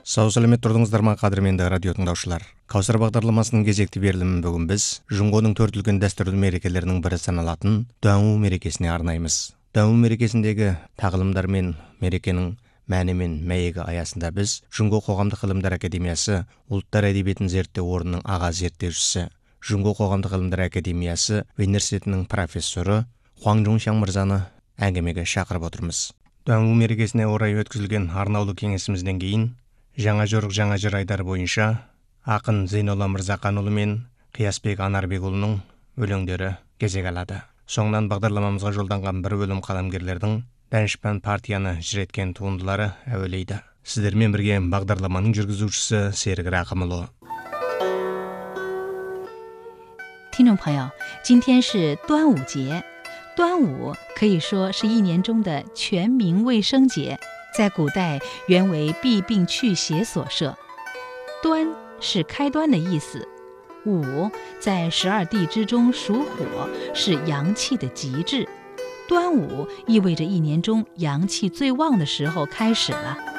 Сау сәлемет тұрдыңыздар ма, қадірменді радио тыңдаушылар. Каусар бағдарламасының кезекті берілімін бүгін біз Жұңғоның төрт үлкен дәстүрлі мерекелерінің бірі саналатын Дуаңу мерекесіне арнаймыз. Дуаңу мерекесіндегі тағылымдар мен мерекенің мәні мен мәйегі аясында біз Жұңго қоғамдық ғылымдар академиясы ұлттар әдебиетін зерттеу орнының аға зерттеушісі, Жұңго қоғамдық ғылымдар академиясы университетінің профессоры Хуаң Жуншан мырзаны әңгімеге шақырып отырмыз. Дуаңу мерекесіне орай өткізілген арнаулы кеңесімізден кейін Жаңа жорық жаңа жыр айдары бойынша ақын Зейнолла Мырзақанұлы мен Қиясбек Анарбекұлының өлеңдері кезек алады. Соңынан бағдарламамызға жолданған бір бөлім қаламгерлердің Данышпан партияны жыр еткен туындылары әуелейді. Сіздермен бірге бағдарламаның жүргізушісі Серік Рақымұлы. 听众朋友，今天是端午节。端午可以说是一年中的全民卫生节。 在古代原为避病祛邪所设，端是开端的意思。午在12地支中属火，是阳气的极致。端午意味着一年中阳气最旺的时候开始了。